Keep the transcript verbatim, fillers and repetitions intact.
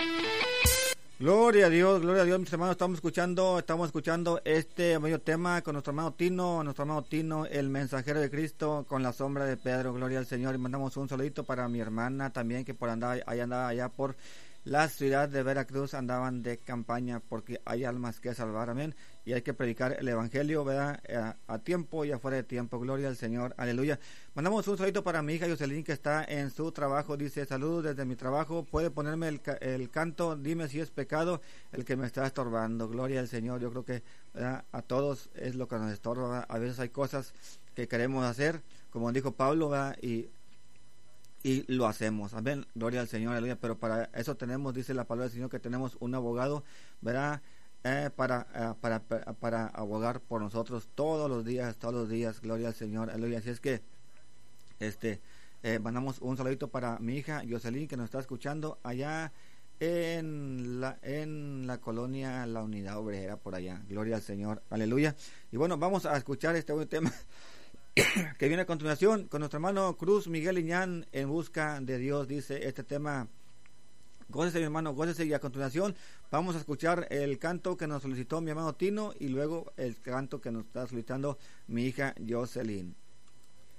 Gloria a Dios, gloria a Dios, mis hermanos, estamos escuchando, estamos escuchando este medio tema con nuestro hermano Tino, nuestro hermano Tino, el mensajero de Cristo, con la sombra de Pedro, gloria al Señor, y mandamos un saludito para mi hermana también, que por andaba, ahí andaba allá por la ciudad de Veracruz, andaban de campaña, porque hay almas que salvar, amén, y hay que predicar el evangelio, ¿verdad?, a, a tiempo y afuera de tiempo, gloria al Señor, aleluya. Mandamos un saludito para mi hija Jocelyn, que está en su trabajo, dice, saludos desde mi trabajo, puede ponerme el, el canto, dime si es pecado el que me está estorbando, gloria al Señor. Yo creo que, ¿verdad?, a todos es lo que nos estorba, ¿verdad? A veces hay cosas que queremos hacer, como dijo Pablo, ¿verdad?, y y lo hacemos, amén, gloria al Señor, aleluya, pero para eso tenemos, dice la palabra del Señor, que tenemos un abogado, ¿verdad?, eh, para, eh, para, para, para abogar por nosotros todos los días, todos los días, gloria al Señor, aleluya. Así es que, este, eh, mandamos un saludito para mi hija Jocelyn, que nos está escuchando allá en la, en la colonia La Unidad Obrera, por allá, gloria al Señor, aleluya. Y bueno, vamos a escuchar este buen tema que viene a continuación con nuestro hermano Cruz Miguel Iñán, En Busca de Dios, dice este tema. Gócese, mi hermano, gócese, y a continuación vamos a escuchar el canto que nos solicitó mi hermano Tino y luego el canto que nos está solicitando mi hija Jocelyn.